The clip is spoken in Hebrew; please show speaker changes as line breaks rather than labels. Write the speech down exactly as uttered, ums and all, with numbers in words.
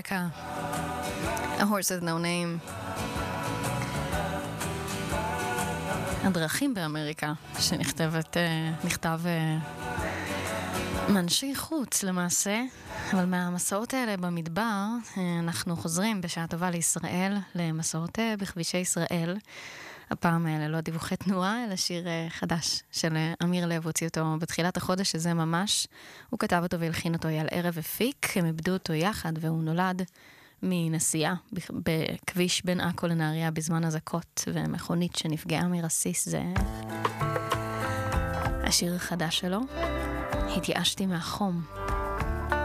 America, A Horse with No Name. הדרכים באמריקה, שנכתבת, נכתב מאנשי חוץ למעשה, אבל מהמסעות האלה במדבר, אנחנו חוזרים בשעה טובה לישראל, למסעות בכבישי ישראל. הפעם ללא דיווחי תנועה, אלא שיר חדש של אמיר לב, הוציא אותו בתחילת החודש, שזה ממש, הוא כתב אותו והלחין אותו על ערב אפיק, הם איבדו אותו יחד, והוא נולד מנסיעה בכביש בין עכו לנהריה בזמן הזקות, ומכונית שנפגעה מרסיס, זה השיר החדש שלו. התייאשתי מהחום.